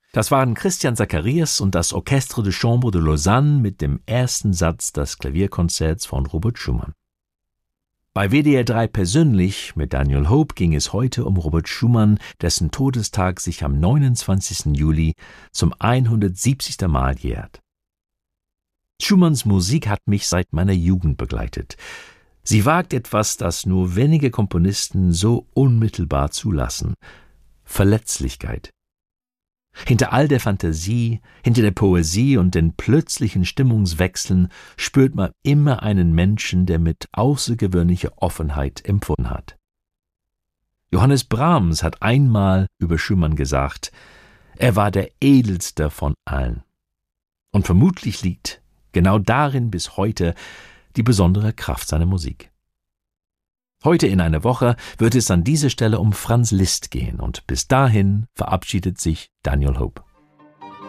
Das waren Christian Zacharias und das Orchestre de Chambre de Lausanne mit dem ersten Satz des Klavierkonzerts von Robert Schumann. Bei WDR 3 persönlich mit Daniel Hope ging es heute um Robert Schumann, dessen Todestag sich am 29. Juli zum 170. Mal jährt. Schumanns Musik hat mich seit meiner Jugend begleitet. Sie wagt etwas, das nur wenige Komponisten so unmittelbar zulassen: Verletzlichkeit. Hinter all der Fantasie, hinter der Poesie und den plötzlichen Stimmungswechseln spürt man immer einen Menschen, der mit außergewöhnlicher Offenheit empfunden hat. Johannes Brahms hat einmal über Schumann gesagt, er war der edelste von allen. Und vermutlich liegt genau darin bis heute die besondere Kraft seiner Musik. Heute in einer Woche wird es an dieser Stelle um Franz Liszt gehen und bis dahin verabschiedet sich Daniel Hope.